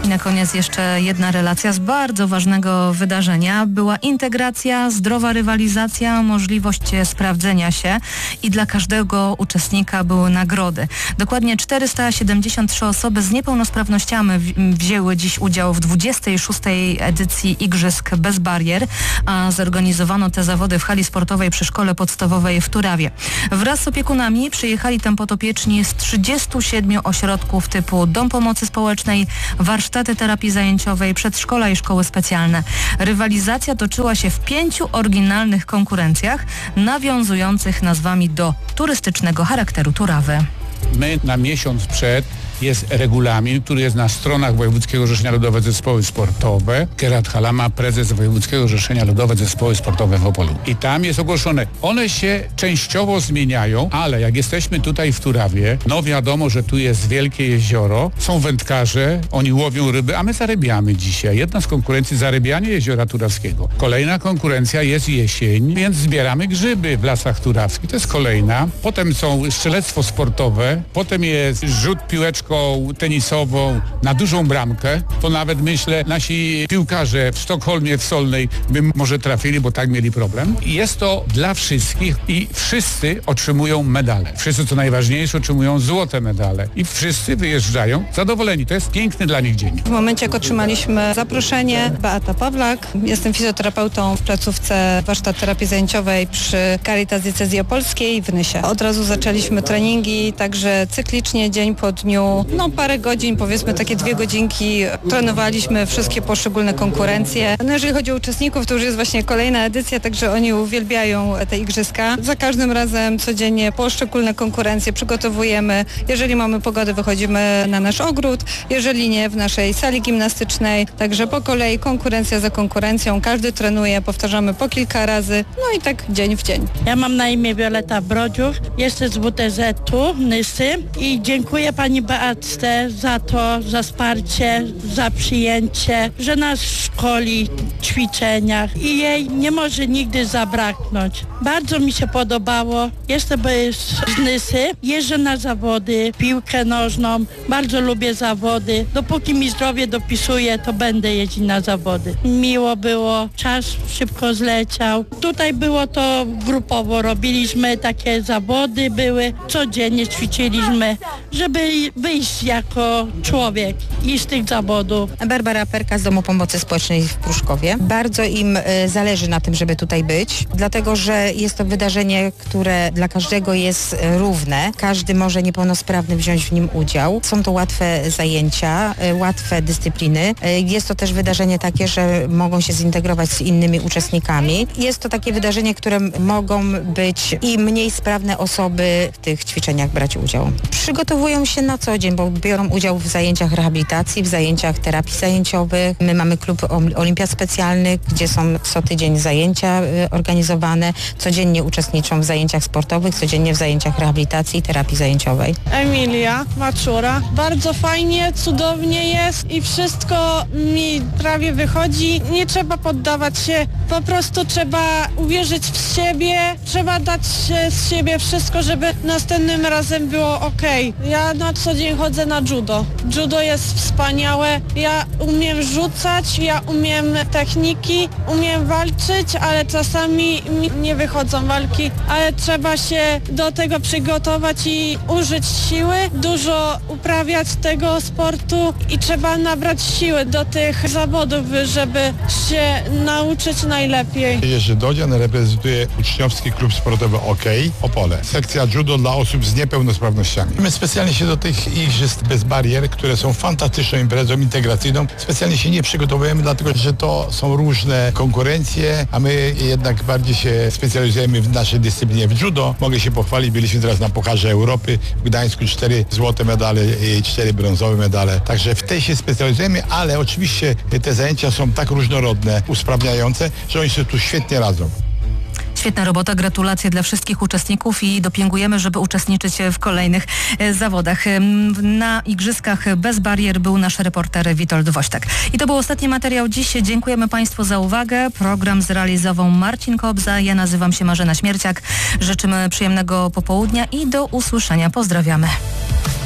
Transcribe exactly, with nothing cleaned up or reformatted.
I na koniec jeszcze jedna relacja z bardzo ważnego wydarzenia. Była integracja, zdrowa rywalizacja, możliwość sprawdzenia się i dla każdego uczestnika były nagrody. Dokładnie czterysta siedemdziesiąt trzy osoby z niepełnosprawnościami wzięły dziś udział w dwudziestej szóstej edycji Igrzysk Bez Barier, a zorganizowano te zawody w hali sportowej przy szkole podstawowej w Turawie. Wraz z opiekunami przyjechali tam podopieczni z trzydziestu siedmiu ośrodków typu Dom Pomocy Społecznej, warsztaty terapii zajęciowej, przedszkola i szkoły specjalne. Rywalizacja toczyła się w pięciu oryginalnych konkurencjach, nawiązujących nazwami do turystycznego charakteru Turawy. My na miesiąc przed jest regulamin, który jest na stronach Wojewódzkiego Zrzeszenia Ludowe Zespoły Sportowe. Gerard Halama, prezes Wojewódzkiego Zrzeszenia Ludowe Zespoły Sportowe w Opolu. I tam jest ogłoszone. One się częściowo zmieniają, ale jak jesteśmy tutaj w Turawie, no wiadomo, że tu jest wielkie jezioro, są wędkarze, oni łowią ryby, a my zarybiamy dzisiaj. Jedna z konkurencji zarybianie jeziora turawskiego. Kolejna konkurencja jest jesień, więc zbieramy grzyby w lasach turawskich. To jest kolejna. Potem są strzelectwo sportowe, potem jest rzut piłeczką tenisową na dużą bramkę, to nawet myślę nasi piłkarze w Sztokholmie, w Solnej by może trafili, bo tak mieli problem. Jest to dla wszystkich i wszyscy otrzymują medale. Wszyscy, co najważniejsze, otrzymują złote medale i wszyscy wyjeżdżają zadowoleni. To jest piękny dla nich dzień. W momencie, jak otrzymaliśmy zaproszenie, Beata Pawlak, jestem fizjoterapeutą w placówce warsztat terapii zajęciowej przy Caritas Diecezji Opolskiej w Nysie. Od razu zaczęliśmy treningi, także cyklicznie, dzień po dniu. No parę godzin, powiedzmy takie dwie godzinki trenowaliśmy wszystkie poszczególne konkurencje. No jeżeli chodzi o uczestników, to już jest właśnie kolejna edycja, także oni uwielbiają te igrzyska. Za każdym razem codziennie poszczególne konkurencje przygotowujemy. Jeżeli mamy pogodę, wychodzimy na nasz ogród, jeżeli nie, w naszej sali gimnastycznej. Także po kolei konkurencja za konkurencją, każdy trenuje, powtarzamy po kilka razy, no i tak dzień w dzień. Ja mam na imię Wioleta Brodziuk, jestem z W T Z-u Nysy i dziękuję pani Beatce za to, za wsparcie, za przyjęcie, że nas szkoli w ćwiczeniach i jej nie może nigdy zabraknąć. Bardzo mi się podobało. Jestem z Nysy, jeżdżę na zawody, piłkę nożną, bardzo lubię zawody. Dopóki mi zdrowie dopisuje, to będę jeździć na zawody. Miło było, czas szybko zleciał. Tutaj było to grupowo, robiliśmy takie zawody, były, codziennie ćwiczyliśmy, żeby wyjść jako człowiek i z tych zawodów. Barbara Perka z Domu Pomocy Społecznej w Pruszkowie. Bardzo im y, zależy na tym, żeby tutaj być, dlatego że jest to wydarzenie, które dla każdego jest y, równe. Każdy może niepełnosprawny wziąć w nim udział. Są to łatwe zajęcia, y, łatwe dyscypliny. Y, jest to też wydarzenie takie, że mogą się zintegrować z innymi uczestnikami. Jest to takie wydarzenie, które mogą być i mniej sprawne osoby w tych ćwiczeniach brać udział. Przygotowują się na co dzień, bo biorą udział w zajęciach rehabilitacji, w zajęciach terapii zajęciowych. My mamy klub olimpiad specjalnych, gdzie są co tydzień zajęcia y, organizowane. Codziennie uczestniczą w zajęciach sportowych, codziennie w zajęciach rehabilitacji i terapii zajęciowej. Emilia Maczura. Bardzo fajnie, cudownie jest i wszystko mi prawie wychodzi. Nie trzeba poddawać się, po prostu trzeba uwierzyć w siebie, trzeba dać z siebie wszystko, żeby następnym razem było ok. Ja na co dzień chodzę na judo. Judo jest wspaniałe. Ja umiem rzucać, ja umiem techniki, umiem walczyć, ale czasami mi nie wychodzą walki, ale trzeba się do tego przygotować i użyć siły, dużo uprawiać tego sportu i trzeba nabrać siły do tych zawodów, żeby się nauczyć najlepiej. Jerzy Dodzian reprezentuje uczniowski klub sportowy OK Opole. Sekcja judo dla osób z niepełnosprawnościami. My specjalnie się do tych igrzysk bez barier, które są fantastyczną imprezą integracyjną, specjalnie się nie przygotowujemy, dlatego że to są różne konkurencje, a my jednak bardziej się specjalizujemy w naszej dyscyplinie w judo. Mogę się pochwalić, byliśmy teraz na Pucharze Europy w Gdańsku, cztery złote medale i cztery brązowe medale. Także w tej się specjalizujemy, ale oczywiście te zajęcia są tak różnorodne, usprawniające, że oni sobie tu świetnie radzą. Świetna robota, gratulacje dla wszystkich uczestników i dopingujemy, żeby uczestniczyć w kolejnych e, zawodach. Na Igrzyskach Bez Barier był nasz reporter Witold Wośtak. I to był ostatni materiał dziś. Dziękujemy Państwu za uwagę. Program zrealizował Marcin Kobza. Ja nazywam się Marzena Śmierciak. Życzymy przyjemnego popołudnia i do usłyszenia. Pozdrawiamy.